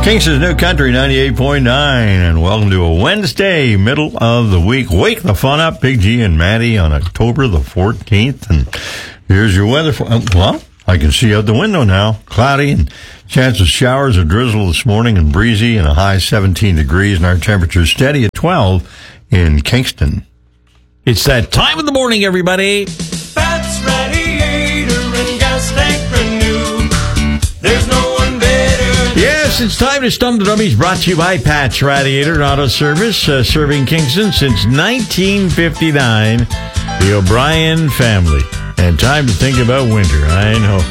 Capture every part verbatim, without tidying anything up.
Kingston's New Country ninety-eight point nine, and welcome to a Wednesday, middle of the week. Wake the fun up, Big G and Maddie on October the fourteenth. And here's your weather. For, well, I can see out the window now. Cloudy and chance of showers or drizzle this morning and breezy and a high seventeen degrees, and our temperature steady at twelve in Kingston. It's that time of the morning, everybody. Pat's Radiator and Gas Tank Renew. There's no one better. Yes, it's time to Stump the Dummies, brought to you by Pat's Radiator and Auto Service, uh, serving Kingston since nineteen fifty-nine. The O'Brien family. And time to think about winter. I know.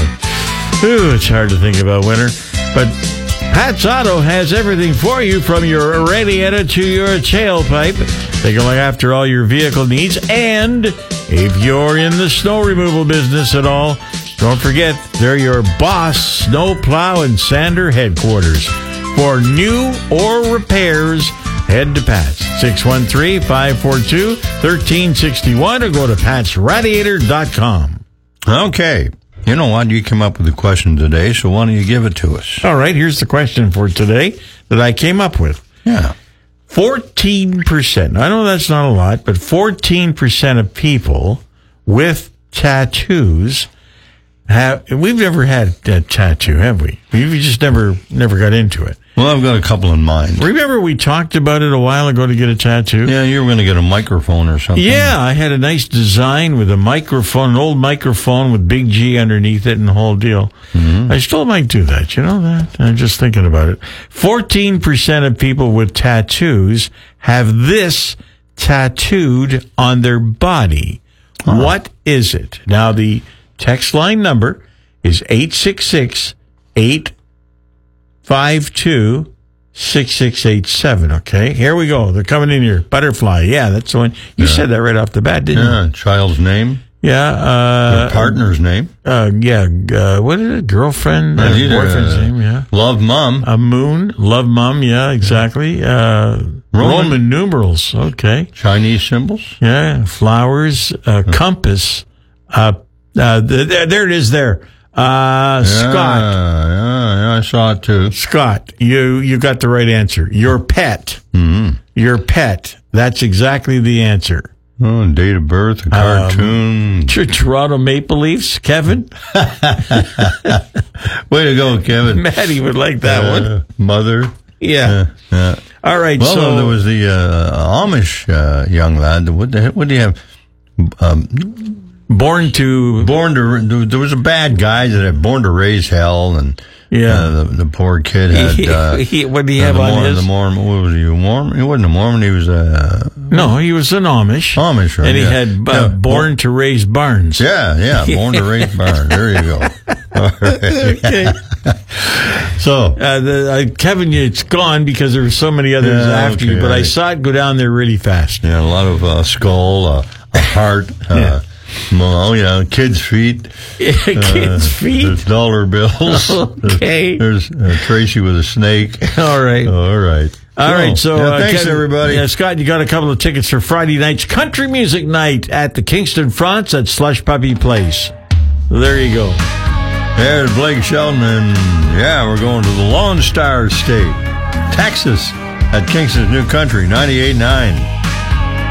Oh, ooh, it's hard to think about winter. But Pat's Auto has everything for you, from your radiator to your tailpipe. They can look after all your vehicle needs. And if you're in the snow removal business at all, don't forget, they're your Boss Snow Plow and Sander headquarters. For new or repairs, head to Pat's, six one three, five four two, one three six one, or go to pats radiator dot com. Okay. You know what? You came up with a question today, so why don't you give it to us? All right, here's the question for today that I came up with. Yeah. fourteen percent. I know that's not a lot, but fourteen percent of people with tattoos have. We've never had a tattoo, have we? We just never, never got into it. Well, I've got a couple in mind. Remember we talked about it a while ago to get a tattoo? Yeah, you were going to get a microphone or something. Yeah, I had a nice design with a microphone, an old microphone with Big G underneath it and the whole deal. Mm-hmm. I still might do that, you know that? I'm just thinking about it. fourteen percent of people with tattoos have this tattooed on their body. Huh. What is it? Now, the text line number is eight six six, eight five two, six six eight seven. Okay, here we go. They're coming in here. Butterfly. Yeah, that's the one. You yeah. said that right off the bat, didn't yeah, you? Yeah, child's name. Yeah. Uh, Their partner's name. Uh, yeah. Uh, what is it? Girlfriend? Uh, boyfriend's uh, name, yeah. Love Mom. A moon. Love Mom, yeah, exactly. Uh, Roman, Roman numerals. Okay. Chinese symbols. Yeah. Flowers. Uh, yeah. Compass. Uh, uh, there, there it is there. Uh, yeah, Scott. Yeah, yeah, I saw it too. Scott, you, you got the right answer. Your pet. Mm-hmm. Your pet. That's exactly the answer. Oh, and date of birth, a cartoon. Um, Toronto Maple Leafs, Kevin. Way to go, Kevin. Maddie would like that uh, one. Mother. Yeah. Uh, yeah. All right. Well, so there was the uh, Amish uh, young lad. What the what do you have? Um, Born to... Born to... There was a bad guy that had Born to Raise Hell, and yeah, uh, the, the poor kid had... Uh, he, what did he have uh, on Mormon, his? The Mormon, what was he, a Mormon? He wasn't a Mormon, he was a... No, he was an Amish. Amish, right? And he yeah. had uh, yeah. Born to Raise Barns. Yeah, yeah, Born to Raise Barns. There you go. All right. Okay. So... Uh, the, uh, Kevin, it's gone because there were so many others yeah, after okay, you, but right. I saw it go down there really fast. Yeah, a lot of uh, skull, uh, a heart... Uh, yeah. Well, yeah, kids' feet. kids' uh, feet? There's dollar bills. Okay. There's, there's uh, Tracy with a snake. All right. All right. All right, so... Yeah, Uh, thanks, Kevin, everybody. Yeah, Scott, you got a couple of tickets for Friday night's country music night at the Kingston Fronts at Slush Puppy Place. There you go. There's Blake Shelton, and yeah, we're going to the Lone Star State, Texas, at Kingston's New Country, ninety-eight point nine.